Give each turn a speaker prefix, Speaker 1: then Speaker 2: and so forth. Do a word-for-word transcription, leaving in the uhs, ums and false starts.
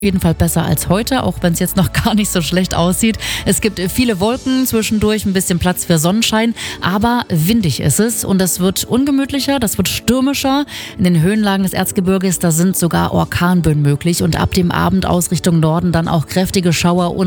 Speaker 1: Jeden Fall besser als heute, auch wenn es jetzt noch gar nicht so schlecht aussieht. Es gibt viele Wolken, zwischendurch ein bisschen Platz für Sonnenschein, aber windig ist es und es wird ungemütlicher, das wird stürmischer. In den Höhenlagen des Erzgebirges, da sind sogar Orkanböen möglich und ab dem Abend aus Richtung Norden dann auch kräftige Schauer und